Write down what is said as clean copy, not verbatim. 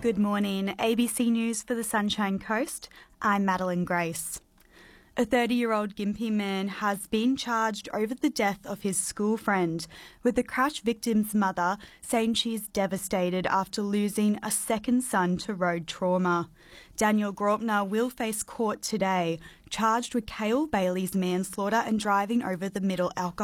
Good morning. ABC News for the Sunshine Coast. I'm Madeline Grace. A 30-year-old Gympie man has been charged over the death of his school friend, with the crash victim's mother saying she is devastated after losing a second son to road trauma. Daniel Graupner will face court today, charged with Cale Bailey's manslaughter and driving over the middle alcohol